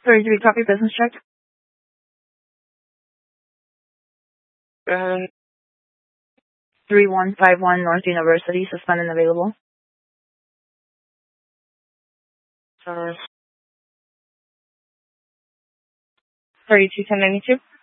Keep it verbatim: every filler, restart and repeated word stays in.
Sorry, do we copy business check? Um, three one five one North University, suspended and available. sorry. thirty-two ten ninety-two.